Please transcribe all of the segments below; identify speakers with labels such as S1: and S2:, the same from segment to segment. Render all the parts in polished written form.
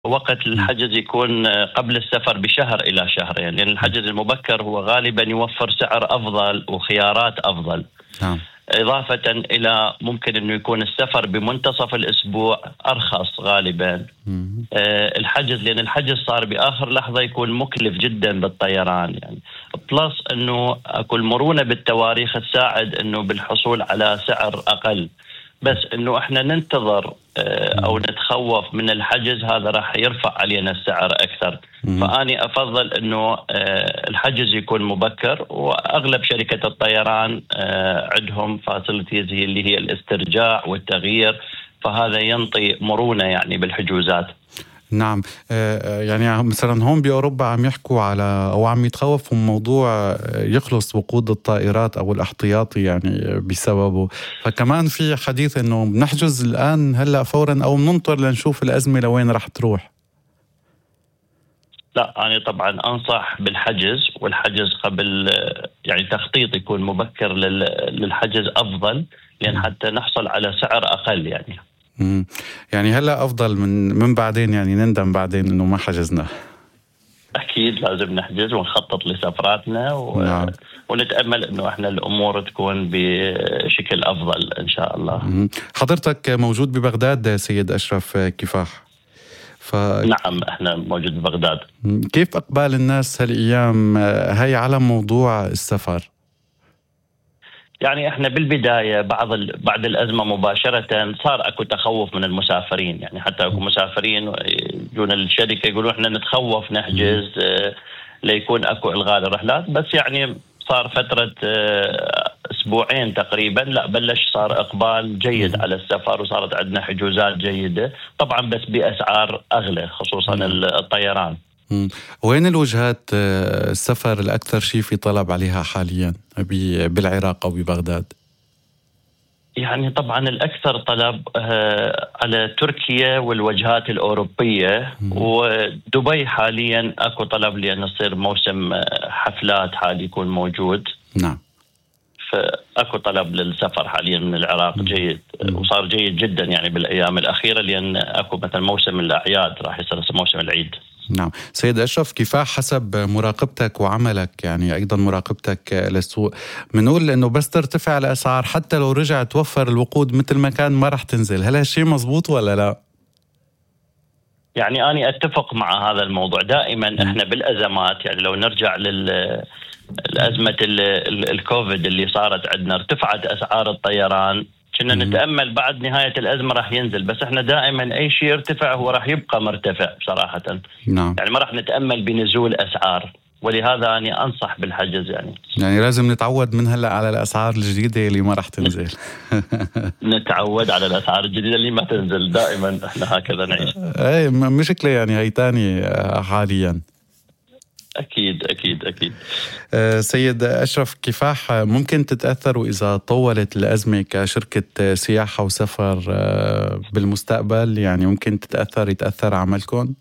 S1: وقت الحجز يكون قبل السفر بشهر إلى شهرين، يعني الحجز المبكر هو غالبا يوفر سعر أفضل وخيارات أفضل.
S2: نعم.
S1: إضافة إلى ممكن أنه يكون السفر بمنتصف الأسبوع أرخص غالبا. الحجز، لأن الحجز صار بآخر لحظة يكون مكلف جدا بالطيران يعني. بلس أنه أكو المرونة بالتواريخ تساعد أنه بالحصول على سعر أقل، بس أنه إحنا ننتظر أو نتخوف من الحجز هذا راح يرفع علينا السعر أكثر. فأني أفضل أنه الحجز يكون مبكر، وأغلب شركة الطيران عندهم فاسيلتيز اللي هي الاسترجاع والتغيير، فهذا ينطي مرونة يعني بالحجوزات.
S2: نعم. يعني مثلا هون بأوروبا عم يحكوا على أو عم يتخوفوا من موضوع يخلص وقود الطائرات أو الاحتياطي يعني بسببه، فكمان في حديث إنه بنحجز الآن هلأ فورا أو بننطر لنشوف الأزمة لوين رح تروح.
S1: لا، أنا طبعا أنصح بالحجز، والحجز قبل يعني تخطيط يكون مبكر للحجز أفضل، لأن حتى نحصل على سعر أقل يعني.
S2: يعني هلا أفضل من بعدين يعني نندم بعدين إنه ما حجزنا.
S1: أكيد لازم نحجز ونخطط لسفراتنا
S2: نعم.
S1: ونتأمل إنه إحنا الأمور تكون بشكل أفضل إن شاء الله.
S2: حضرتك موجود ببغداد سيد أشرف كفاح.
S1: نعم، إحنا موجود ببغداد.
S2: كيف أقبال الناس هالأيام هاي على موضوع السفر؟
S1: يعني احنا بالبداية بعد الأزمة مباشرة صار اكو تخوف من المسافرين، يعني حتى اكو مسافرين يجون الشركة يقولوا احنا نتخوف نحجز ليكون اكو إلغاء الرحلات، بس يعني صار فترة أسبوعين تقريبا لا بلش صار إقبال جيد على السفر، وصارت عندنا حجوزات جيدة طبعا بس بأسعار أغلى خصوصا الطيران.
S2: وين الوجهات السفر الأكثر شيء في طلب عليها حاليا بالعراق أو ببغداد؟ يعني
S1: طبعا الأكثر طلب على تركيا والوجهات الأوروبية، ودبي حاليا أكو طلب لأن يصير موسم حفلات حالي يكون موجود.
S2: نعم.
S1: فأكو طلب للسفر حاليا من العراق جيد، وصار جيد جدا يعني بالأيام الأخيرة، لأن أكو مثلا موسم الأعياد راح يصير موسم العيد.
S2: نعم. سيد أشرف كفاح، حسب مراقبتك وعملك يعني أيضا مراقبتك للسوق، منقول أنه بس ترتفع الأسعار حتى لو رجع توفر الوقود مثل ما كان ما رح تنزل، هل هالشيء مزبوط ولا لا؟
S1: يعني أنا أتفق مع هذا الموضوع. دائما إحنا بالأزمات يعني لو نرجع الأزمة الكوفيد اللي صارت عندنا ارتفعت أسعار الطيران، كنا نتأمل بعد نهاية الأزمة راح ينزل، بس احنا دائما أي شيء يرتفع هو راح يبقى مرتفع بصراحة.
S2: نعم.
S1: يعني ما راح نتأمل بنزول أسعار، ولهذا أنا أنصح بالحجز يعني
S2: لازم نتعود من هلأ على الأسعار الجديدة اللي ما راح تنزل.
S1: نتعود على الأسعار الجديدة اللي ما تنزل، دائما احنا هكذا نعيش.
S2: اي مشكلة يعني هي تاني حاليا.
S1: أكيد أكيد أكيد.
S2: سيد أشرف كفاح، ممكن تتأثروا إذا طولت الأزمة كشركة سياحة وسفر بالمستقبل؟ يعني ممكن يتأثر عملكم؟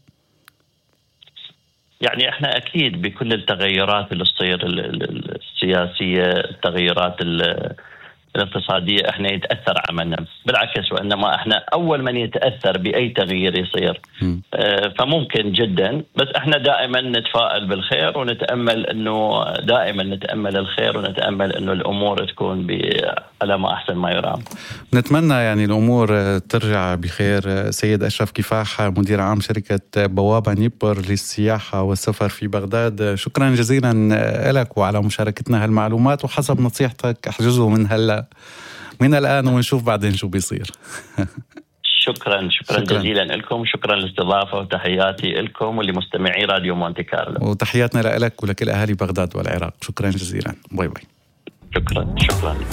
S1: يعني احنا أكيد بكل التغيرات اللي تصير السياسية، التغيرات الاقتصادية، احنا يتأثر عملنا بالعكس، وإنما احنا أول من يتأثر بأي تغيير يصير. فممكن جدا، بس احنا دائما نتفائل بالخير ونتأمل انه دائما نتأمل الخير ونتأمل انه الأمور تكون على ما أحسن ما يرام.
S2: نتمنى يعني الأمور ترجع بخير. سيد أشرف كفاح، مدير عام شركة بوابة نيبر للسياحة والسفر في بغداد، شكرا جزيلا لك وعلى مشاركتنا هالمعلومات، وحسب نصيحتك احجزوا من هلأ من الآن ونشوف بعدين شو بيصير.
S1: شكرا جزيلا لكم، شكرا للاستضافة، وتحياتي لكم ولمستمعي راديو مونتي كارلو،
S2: وتحياتنا لك ولكل أهالي بغداد والعراق. شكرا جزيلا. باي باي.
S1: شكرا.